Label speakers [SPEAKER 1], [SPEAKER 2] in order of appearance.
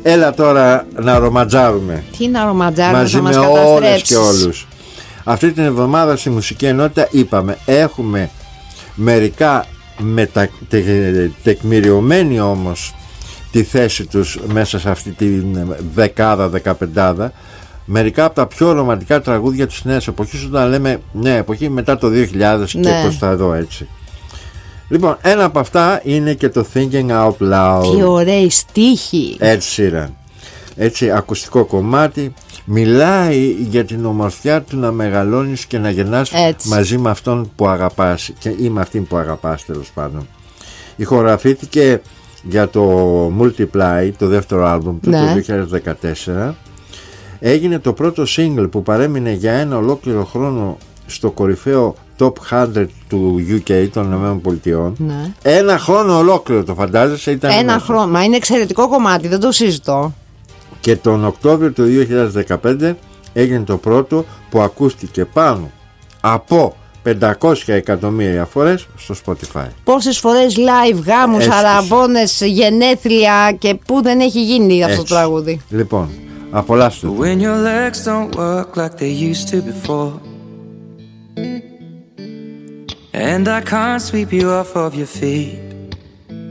[SPEAKER 1] Έλα τώρα να ρομαντζάρουμε.
[SPEAKER 2] Τι να ρομαντζάρουμε,
[SPEAKER 1] μαζί
[SPEAKER 2] θα μας
[SPEAKER 1] με
[SPEAKER 2] καταστρέψεις.
[SPEAKER 1] όλες και όλους. Αυτή την εβδομάδα στη Μουσική Ενότητα είπαμε, έχουμε μερικά τεκμηριωμένοι όμως τη θέση τους μέσα σε αυτή τη δεκάδα, δεκαπεντάδα, μερικά από τα πιο ρομαντικά τραγούδια της νέας εποχής, όταν λέμε νέα εποχή μετά το 2000 και προς τα εδώ, έτσι. Λοιπόν, ένα από αυτά είναι και το Thinking Out Loud.
[SPEAKER 2] Τι ωραίοι στίχοι.
[SPEAKER 1] Έτσι, ακουστικό κομμάτι. Μιλάει για την ομορφιά του να μεγαλώνεις και να γεννάς μαζί με αυτόν που αγαπάς ή με αυτήν που αγαπάς, τέλος πάντων. Ηχογραφήθηκε για το Multiply, το δεύτερο άλμπουμ του, το 2014. Έγινε το πρώτο single που παρέμεινε για ένα ολόκληρο χρόνο στο κορυφαίο Top 100 του UK, των ΗΠΑ. Ένα χρόνο ολόκληρο, το φαντάζεσαι? Ήταν
[SPEAKER 2] ένα χρόνο, μα είναι εξαιρετικό κομμάτι, δεν το συζητώ.
[SPEAKER 1] Και τον Οκτώβριο του 2015 έγινε το πρώτο που ακούστηκε πάνω από 500 εκατομμύρια φορές στο Spotify.
[SPEAKER 2] Πόσες φορές live, γάμους, αραβώνες, γενέθλια και πού δεν έχει γίνει αυτό το τραγούδι.
[SPEAKER 1] Λοιπόν, απολαύστε το.
[SPEAKER 3] When your legs don't work like they used to before, and I can't sweep you off of your feet,